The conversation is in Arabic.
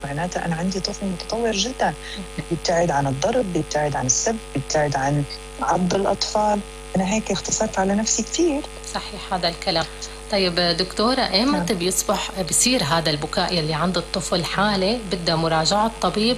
معناتها أنا عندي طفل متطور جدا، بيبتعد عن الضرب، بيبتعد عن السب، بيبتعد عن عض الأطفال. أنا هيك اختصرت على نفسي كتير. صحيح هذا الكلام. طيب دكتورة، ايمتى بيصبح بصير هذا البكاء يلي عند الطفل حالة بدها مراجعة طبيب